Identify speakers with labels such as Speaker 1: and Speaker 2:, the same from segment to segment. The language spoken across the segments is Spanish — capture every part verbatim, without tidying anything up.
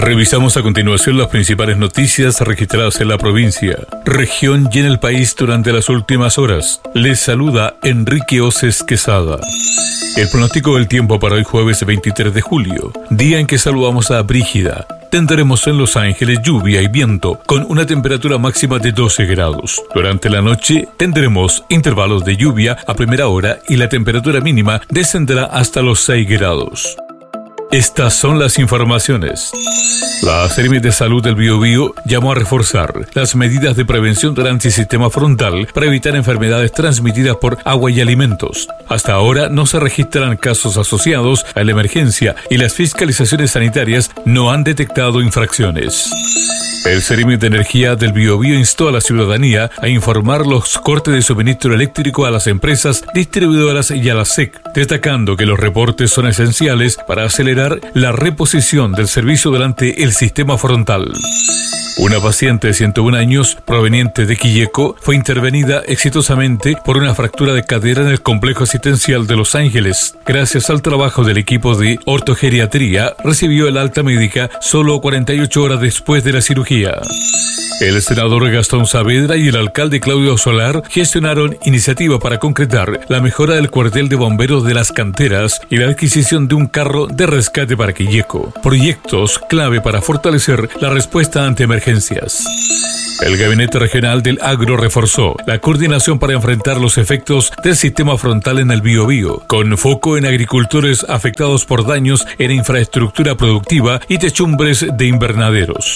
Speaker 1: Revisamos a continuación las principales noticias registradas en la provincia, región y en el país durante las últimas horas. Les saluda Enrique Oces Quesada. El pronóstico del tiempo para hoy jueves veintitrés de julio, día en que saludamos a Brígida. Tendremos en Los Ángeles lluvia y viento, con una temperatura máxima de doce grados. Durante la noche tendremos intervalos de lluvia a primera hora y la temperatura mínima descenderá hasta los seis grados. Estas son las informaciones. La Seremi de Salud del Biobío llamó a reforzar las medidas de prevención del antisistema frontal para evitar enfermedades transmitidas por agua y alimentos. Hasta ahora no se registran casos asociados a la emergencia y las fiscalizaciones sanitarias no han detectado infracciones. El Seremi de Energía del Biobío instó a la ciudadanía a informar los cortes de suministro eléctrico a las empresas distribuidoras y a la S E C, destacando que los reportes son esenciales para acelerar la reposición del servicio durante el sistema frontal. Una paciente de ciento uno años, proveniente de Quilleco, fue intervenida exitosamente por una fractura de cadera en el complejo asistencial de Los Ángeles. Gracias al trabajo del equipo de ortogeriatría, recibió el alta médica solo cuarenta y ocho horas después de la cirugía. El senador Gastón Saavedra y el alcalde Claudio Solar gestionaron iniciativa para concretar la mejora del cuartel de bomberos de Las Canteras y la adquisición de un carro de rescate para Quilleco. Proyectos clave para fortalecer la respuesta ante emergencias. El Gabinete Regional del Agro reforzó la coordinación para enfrentar los efectos del sistema frontal en el Biobío, con foco en agricultores afectados por daños en infraestructura productiva y techumbres de invernaderos.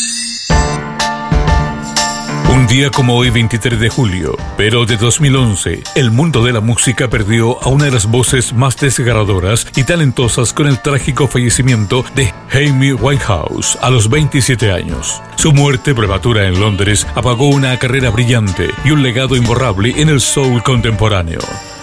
Speaker 1: Un día como hoy, veintitrés de julio, pero de dos mil once, el mundo de la música perdió a una de las voces más desgarradoras y talentosas con el trágico fallecimiento de Amy Winehouse a los veintisiete años. Su muerte prematura en Londres apagó una carrera brillante y un legado imborrable en el soul contemporáneo.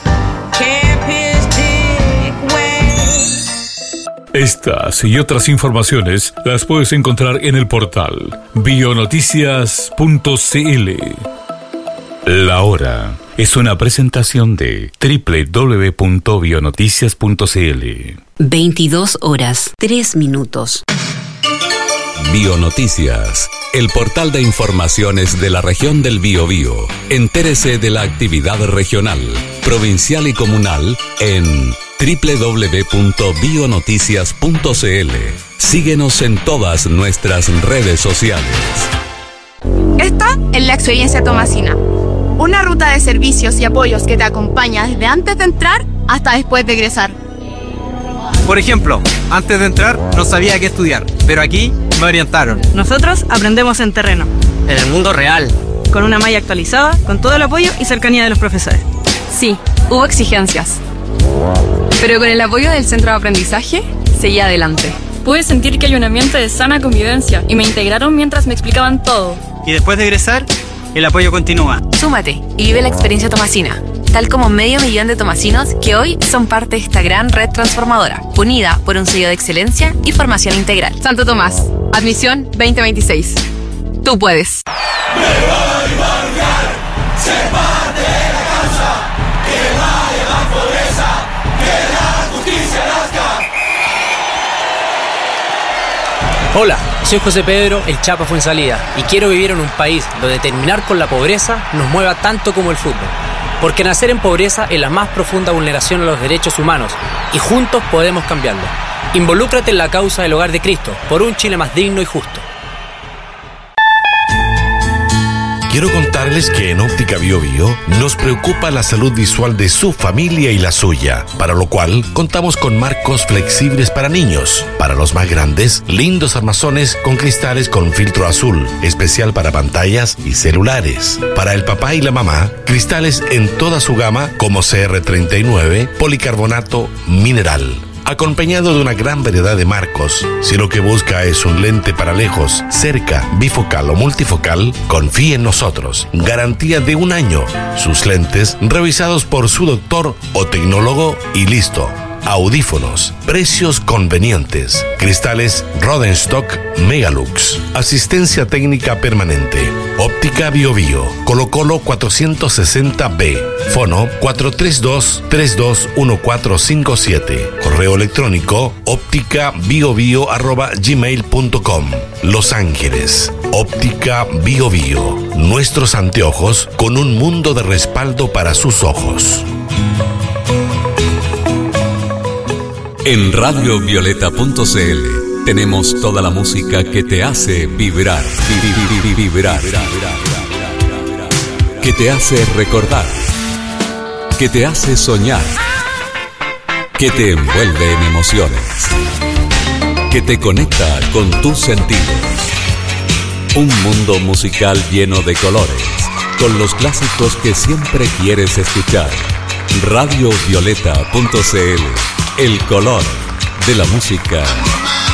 Speaker 1: Estas y otras informaciones las puedes encontrar en el portal bionoticias punto c l. La hora es una presentación de doble u doble u doble u punto bionoticias punto c l.
Speaker 2: veintidós horas, tres minutos.
Speaker 3: Bionoticias, el portal de informaciones de la región del Biobío. Entérese de la actividad regional, provincial y comunal en doble u doble u doble u punto bionoticias punto c l. Síguenos en todas nuestras redes sociales.
Speaker 4: Esta es la experiencia tomasina, una ruta de servicios y apoyos que te acompaña desde antes de entrar hasta después de egresar.
Speaker 5: Por ejemplo, antes de entrar no sabía qué estudiar, pero aquí me orientaron.
Speaker 6: Nosotros aprendemos en terreno,
Speaker 5: en el mundo real,
Speaker 6: con una malla actualizada, con todo el apoyo y cercanía de los profesores.
Speaker 7: Sí, hubo exigencias, pero con el apoyo del centro de aprendizaje, seguí adelante.
Speaker 8: Pude sentir que hay un ambiente de sana convivencia y me integraron mientras me explicaban todo.
Speaker 5: Y después de egresar, el apoyo continúa.
Speaker 7: Súmate y vive la experiencia tomasina, tal como medio millón de tomasinos que hoy son parte de esta gran red transformadora, unida por un sello de excelencia y formación integral. Santo Tomás, admisión veinte veintiséis. Tú puedes.
Speaker 9: Hola, soy José Pedro, el Chapa Fuensalida, y quiero vivir en un país donde terminar con la pobreza nos mueva tanto como el fútbol. Porque nacer en pobreza es la más profunda vulneración a los derechos humanos, y juntos podemos cambiarlo. Involúcrate en la causa del Hogar de Cristo, por un Chile más digno y justo.
Speaker 10: Quiero contarles que en Óptica Biobío nos preocupa la salud visual de su familia y la suya, para lo cual contamos con marcos flexibles para niños. Para los más grandes, lindos armazones con cristales con filtro azul, especial para pantallas y celulares. Para el papá y la mamá, cristales en toda su gama como C R treinta y nueve, policarbonato mineral, acompañado de una gran variedad de marcos. Si lo que busca es un lente para lejos, cerca, bifocal o multifocal, confíe en nosotros. Garantía de un año. Sus lentes revisados por su doctor o tecnólogo y listo. audífonos, precios convenientes, cristales Rodenstock Megalux, asistencia técnica permanente, óptica Bio Bio, Colo Colo cuatrocientos sesenta B, fono cuatro tres dos, tres dos uno cuatro cinco siete, correo electrónico óptica bio bio arroba gmail punto com. Los Ángeles, óptica Bio Bio, nuestros anteojos con un mundo de respaldo para sus ojos.
Speaker 3: En radio violeta punto c l tenemos toda la música que te hace vibrar, vibrar, que te hace recordar, que te hace soñar, que te envuelve en emociones, que te conecta con tus sentidos. Un mundo musical lleno de colores, con los clásicos que siempre quieres escuchar. radio violeta punto c l, el color de la música